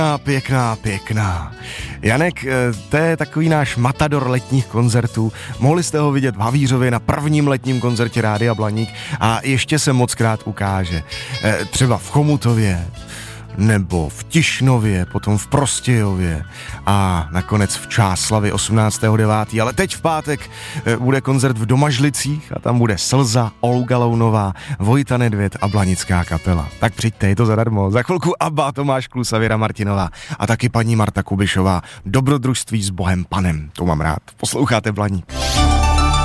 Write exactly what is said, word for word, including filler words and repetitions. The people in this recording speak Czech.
A pěkná, pěkná. Janek, to je takový náš matador letních koncertů. Mohli jste ho vidět v Havířově na prvním letním koncertě Rádia Blaník a ještě se mockrát ukáže. Třeba v Chomutově, nebo v Tišnově, potom v Prostějově a nakonec v Čáslavi osmnáctého devátého Ale teď v pátek bude koncert v Domažlicích a tam bude Slza, Olga Lounová, Vojta Nedvěd a Blanická kapela. Tak přijďte, je to zadarmo. Za chvilku Abba, Tomáš Klus a Věra Martinová a taky paní Marta Kubišová. Dobrodružství s Bohem Panem. To mám rád. Posloucháte Blaník.